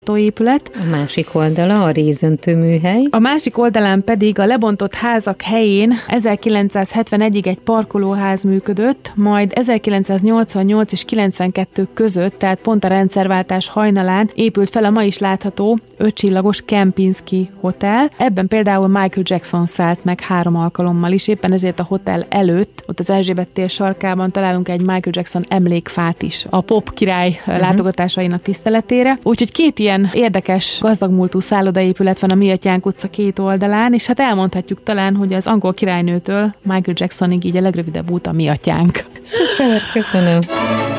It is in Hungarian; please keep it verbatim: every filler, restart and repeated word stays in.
épület. A másik oldala a rézöntő műhely. A másik oldalán pedig a lebontott házak helyén ezerkilencszázhetvenegyig egy parkolóház működött, majd ezerkilencszáznyolcvannyolc és kilencvenkettő között, tehát pont a rendszerváltás hajnalán épült fel a ma is látható ötcsillagos Kempinski Hotel. Ebben például Michael Jackson szállt meg három alkalommal is, éppen ezért a hotel előtt, ott az Erzsébet tér sarkában találunk egy Michael Jackson emlékfát is a pop király uh-huh. látogatásainak tiszteletére. Úgyhogy két ilyen érdekes, gazdagmúltú szállodaépület van a Mi Atyánk utca két oldalán, és hát elmondhatjuk talán, hogy az angol királynőtől Michael Jacksonig így a legrövidebb út a Mi Atyánk. Szuper, köszönöm.